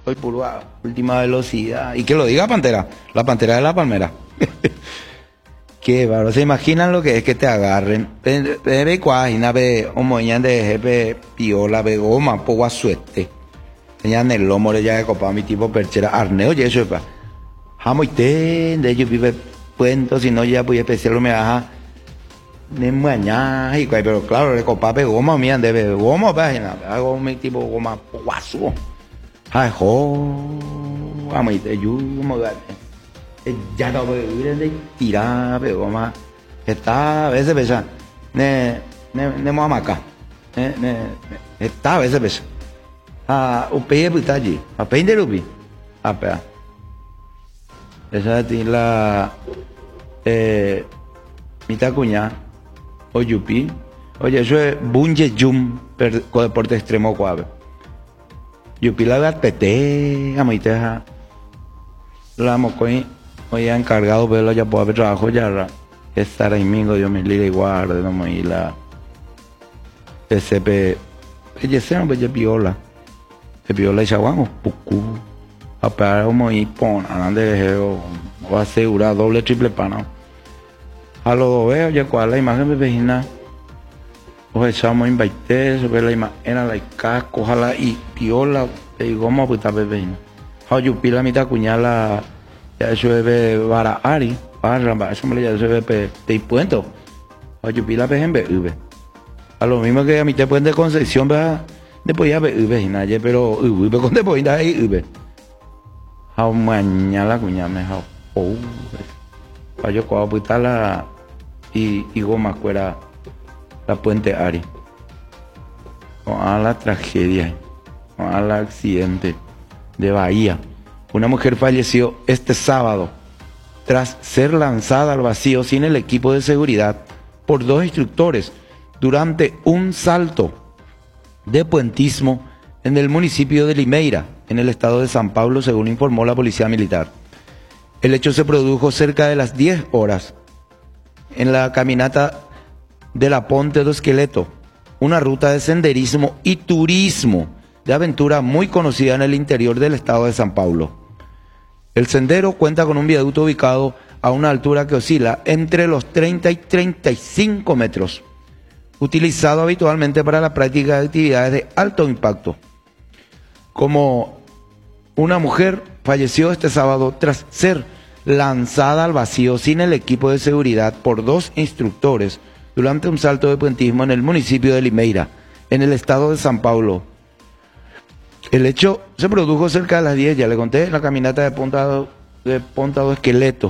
Hoy puro a última velocidad. Y que lo diga Pantera, la Pantera de la Palmera. Qué bárbaro, ¿se imaginan lo que es que te agarren? Ve cuajina, ve homoñan de jefe piola, ve goma, po suerte. Tenían el lomo de ya de copa mi tipo perchera, arneo y eso, pa. Jamoite, de ellos vive puento, si no ya pues especial me baja. De mañana, y pero claro, de copa pe goma, mían de goma, página, hago mi tipo goma, guaso. Ay, jo, jamoite, yo, como ya no puedo ir de tirar, pero goma, está a veces pesa, ne moamaca, está a veces pesa. O peje puta allí, a peine rupi, a pea. Esa es la mitad cuña, o yupi. Oye, eso es bunge jump, deporte extremo cuave. Yupi la verdad, pete, amiteja. La mocoy, hoy ha encargado, pero ya puedo haber trabajo ya. Estar ahí mismo, Dios me libre y guarde, no me la. SP, ella se no ve piola. Se piola y chaguango, pucu. A pegar como y pon, andan o asegurar doble, triple pana. A lo veo, ya cual la imagen de vecina. O echamos invitar, sobre la imagen, la casco, ojalá y piola, y goma, pues tal vez vecina. A yupi la mitad cuñala, ya eso es para Ari, para eso me le llama, eso es de puente. A yupi la PGMB. A lo mismo que a mitad puente de Concepción, ¿verdad? Después ya vecina, pero con después ya ahí, how mañana cuña me how para yo cuando puta la y goma fuera la puente Ari con a la tragedia, con al accidente de Bahía. Una mujer falleció este sábado tras ser lanzada al vacío sin el equipo de seguridad por dos instructores durante un salto de puentismo en el municipio de Limeira, en el estado de San Pablo, según informó la Policía Militar. El hecho se produjo cerca de las 10 horas en la caminata de la Ponte do Esqueleto, una ruta de senderismo y turismo de aventura muy conocida en el interior del estado de San Pablo. El sendero cuenta con un viaducto ubicado a una altura que oscila entre los 30 y 35 metros, utilizado habitualmente para la práctica de actividades de alto impacto. Como una mujer falleció este sábado tras ser lanzada al vacío sin el equipo de seguridad por dos instructores durante un salto de puentismo en el municipio de Limeira, en el estado de San Pablo. El hecho se produjo cerca de las 10, ya le conté, en la caminata de Ponta do Esqueleto.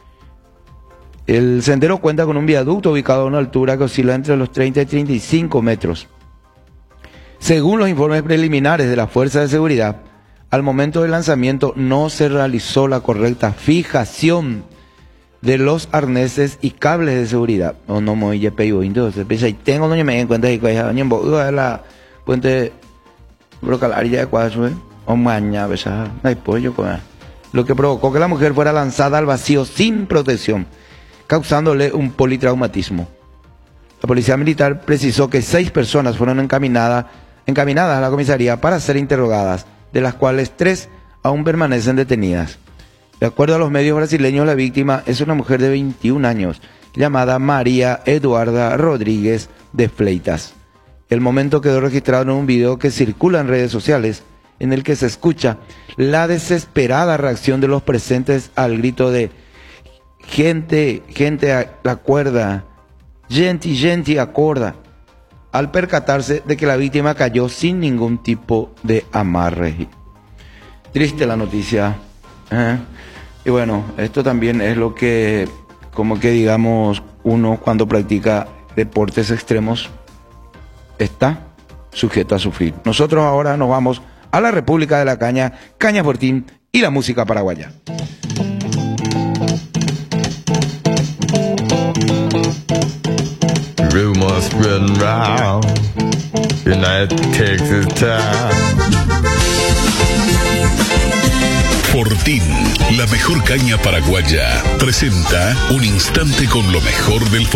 El sendero cuenta con un viaducto ubicado a una altura que oscila entre los 30 y 35 metros. Según los informes preliminares de la Fuerza de Seguridad, al momento del lanzamiento no se realizó la correcta fijación de los arneses y cables de seguridad. No me oye peibo, entonces tengo no me en cuenta que la puente brocalaria de cuadro, o mañana, no hay pollo con lo que provocó que la mujer fuera lanzada al vacío sin protección, causándole un politraumatismo. La Policía Militar precisó que 6 personas fueron encaminadas a la comisaría para ser interrogadas, de las cuales 3 aún permanecen detenidas. De acuerdo a los medios brasileños, la víctima es una mujer de 21 años, llamada María Eduarda Rodríguez de Fleitas. El momento quedó registrado en un video que circula en redes sociales, en el que se escucha la desesperada reacción de los presentes al grito de gente a la cuerda, gente acorda, al percatarse de que la víctima cayó sin ningún tipo de amarre. Triste la noticia. Y bueno, esto también es lo que, como que digamos, uno cuando practica deportes extremos está sujeto a sufrir. Nosotros ahora nos vamos a la República de la Caña, Caña Fortín y la música paraguaya. Rumors spreading round in that Texas town. Fortín, la mejor caña paraguaya, presenta un instante con lo mejor del